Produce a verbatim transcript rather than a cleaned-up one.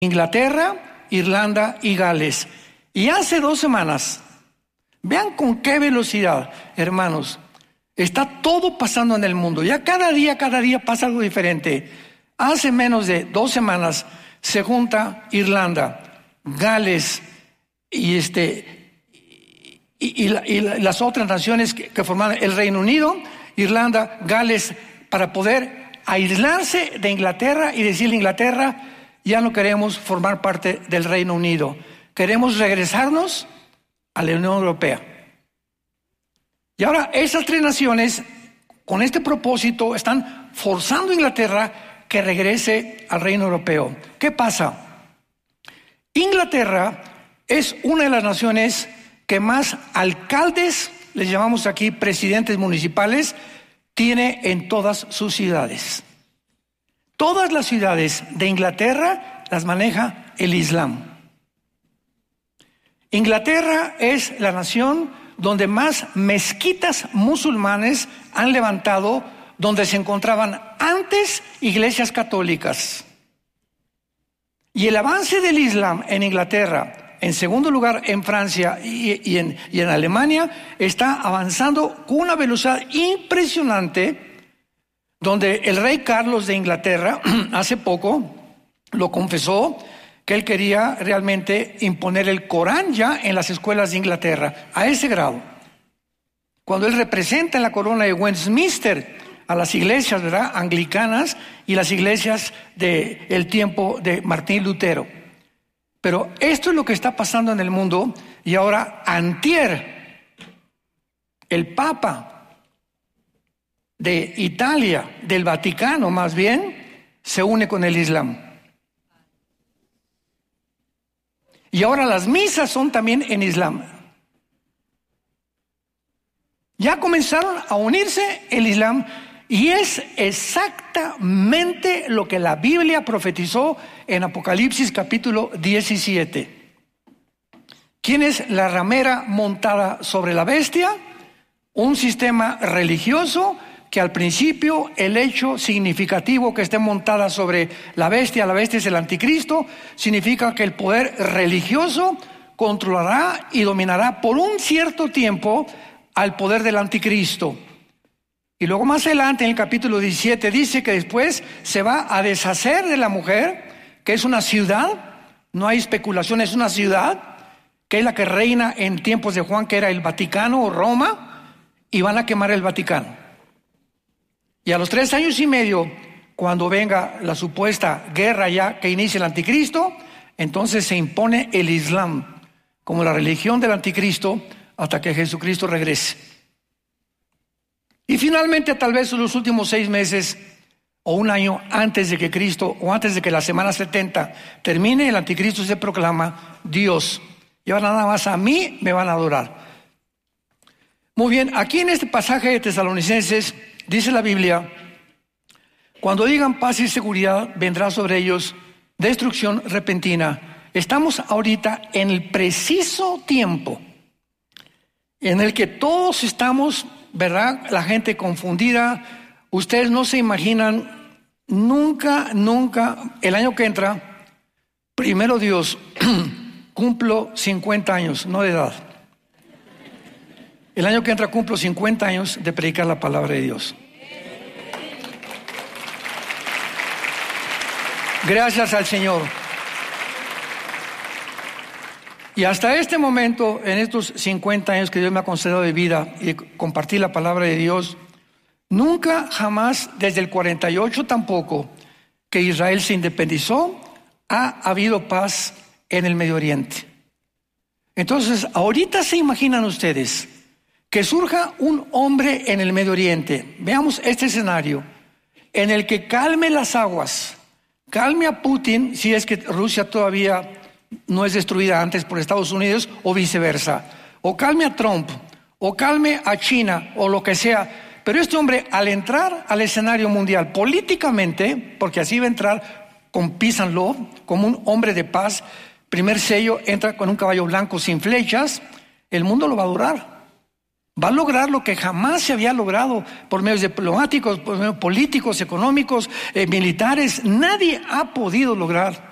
Inglaterra, Irlanda y Gales. Y hace dos semanas, vean con qué velocidad, hermanos, está todo pasando en el mundo. Ya cada día, cada día pasa algo diferente. Hace menos de dos semanas se junta Irlanda, Gales y este y, y, la, y la, las otras naciones que, que forman el Reino Unido, Irlanda, Gales, para poder aislarse de Inglaterra y decirle a Inglaterra: ya no queremos formar parte del Reino Unido, queremos regresarnos a la Unión Europea. Y ahora esas tres naciones, con este propósito, están forzando a Inglaterra que regrese al Reino Europeo. ¿Qué pasa? Inglaterra es una de las naciones que más alcaldes, les llamamos aquí presidentes municipales, tiene en todas sus ciudades. Todas las ciudades de Inglaterra las maneja el Islam. Inglaterra es la nación donde más mezquitas musulmanes han levantado, donde se encontraban antes iglesias católicas. Y el avance del Islam en Inglaterra, en segundo lugar en Francia y, y, en, y en Alemania, está avanzando con una velocidad impresionante, donde el rey Carlos de Inglaterra hace poco lo confesó, que él quería realmente imponer el Corán ya en las escuelas de Inglaterra, a ese grado. Cuando él representa en la corona de Westminster a las iglesias, ¿verdad?, anglicanas y las iglesias del tiempo de Martín Lutero. Pero esto es lo que está pasando en el mundo, y ahora antier, el Papa de Italia, del Vaticano más bien, se une con el Islam. Y ahora las misas son también en Islam. Ya comenzaron a unirse el Islam, y es exactamente lo que la Biblia profetizó en Apocalipsis capítulo diecisiete. ¿Quién es la ramera montada sobre la bestia? Un sistema religioso que al principio el hecho significativo que esté montada sobre la bestia, la bestia es el anticristo, significa que el poder religioso controlará y dominará por un cierto tiempo al poder del anticristo. Y luego más adelante en el capítulo diecisiete dice que después se va a deshacer de la mujer, que es una ciudad, no hay especulación, es una ciudad, que es la que reina en tiempos de Juan, que era el Vaticano o Roma, y van a quemar el Vaticano. Y a los tres años y medio, cuando venga la supuesta guerra ya que inicia el anticristo, entonces se impone el Islam como la religión del anticristo hasta que Jesucristo regrese. Y finalmente, tal vez en los últimos seis meses o un año antes de que Cristo, o antes de que la semana setenta termine, el anticristo se proclama Dios. Y ahora nada más a mí me van a adorar. Muy bien, aquí en este pasaje de Tesalonicenses dice la Biblia: cuando digan paz y seguridad, vendrá sobre ellos destrucción repentina. Estamos ahorita en el preciso tiempo en el que todos estamos, ¿verdad?, la gente confundida. Ustedes no se imaginan, nunca, nunca, el año que entra, primero Dios, cumplo cincuenta años, no de edad. El año que entra cumplo cincuenta años de predicar la palabra de Dios. Gracias al Señor. Y hasta este momento, en estos cincuenta años que Dios me ha concedido de vida y compartir la palabra de Dios, nunca, jamás, desde el cuarenta y ocho tampoco, que Israel se independizó, ha habido paz en el Medio Oriente. Entonces, ahorita se imaginan ustedes que surja un hombre en el Medio Oriente. Veamos este escenario, en el que calme las aguas, calme a Putin, si es que Rusia todavía no es destruida antes por Estados Unidos, o viceversa, o calme a Trump, o calme a China, o lo que sea. Pero este hombre, al entrar al escenario mundial políticamente, porque así va a entrar con peace and love, como un hombre de paz, primer sello, entra con un caballo blanco sin flechas, el mundo lo va a adorar. Va a lograr lo que jamás se había logrado por medios diplomáticos, por medios políticos, económicos, eh, militares. Nadie ha podido lograr